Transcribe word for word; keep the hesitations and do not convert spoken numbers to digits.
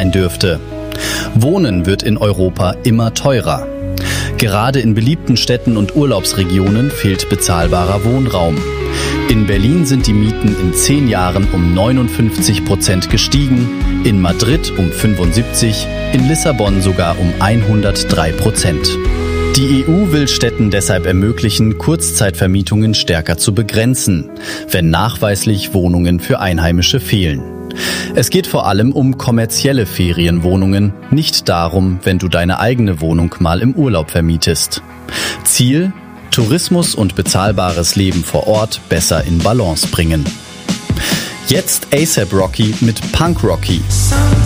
sein dürfte. Wohnen wird in Europa immer teurer. Gerade in beliebten Städten und Urlaubsregionen fehlt bezahlbarer Wohnraum. In Berlin sind die Mieten in zehn Jahren um neunundfünfzig Prozent gestiegen, in Madrid um fünfundsiebzig, in Lissabon sogar um hundertdrei Prozent. Die E U will Städten deshalb ermöglichen, Kurzzeitvermietungen stärker zu begrenzen, wenn nachweislich Wohnungen für Einheimische fehlen. Es geht vor allem um kommerzielle Ferienwohnungen, nicht darum, wenn du deine eigene Wohnung mal im Urlaub vermietest. Ziel: Tourismus und bezahlbares Leben vor Ort besser in Balance bringen. Jetzt A$AP Rocky mit Punk Rocky.